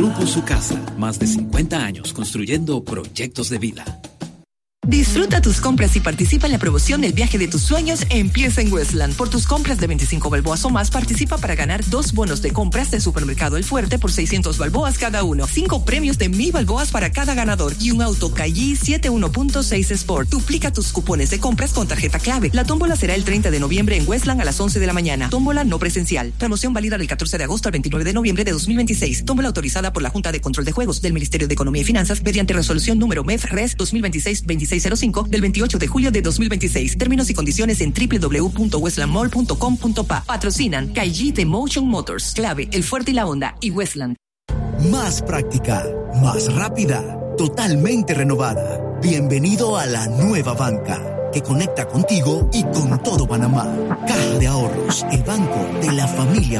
Grupo Su Casa, más de 50 años construyendo proyectos de vida. Disfruta tus compras y participa en la promoción El viaje de tus sueños empieza en Westland. Por tus compras de 25 balboas o más, participa para ganar 2 bonos de compras de Supermercado El Fuerte por 600 balboas cada uno, 5 premios de 1000 balboas para cada ganador y un auto Cayi 71.6 Sport. Duplica tus cupones de compras con tarjeta clave. La tómbola será el 30 de noviembre en Westland a las 11 de la mañana. Tómbola no presencial. Promoción válida del 14 de agosto al 29 de noviembre de 2026. Tómbola autorizada por la Junta de Control de Juegos del Ministerio de Economía y Finanzas mediante resolución número MEF-RES 2026-2605 del 28 de julio de 2026. Términos y condiciones en www.westlandmall.com.pa. Patrocinan Cayi de Motion Motors, Clave, El Fuerte y la Honda y Westland. Más práctica, más rápida, totalmente renovada. Bienvenido a la nueva banca, que conecta contigo y con todo Panamá. Caja de Ahorros, el banco de la familia